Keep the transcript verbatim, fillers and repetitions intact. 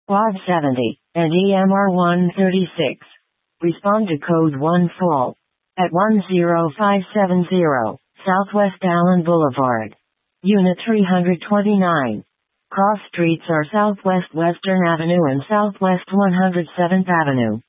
Quad seventy, and E M R one thirty-six. Respond to code one fall at one zero five seven zero, Southwest Allen Boulevard. Unit three hundred twenty-nine. Cross streets are Southwest Western Avenue and Southwest one hundred seventh Avenue.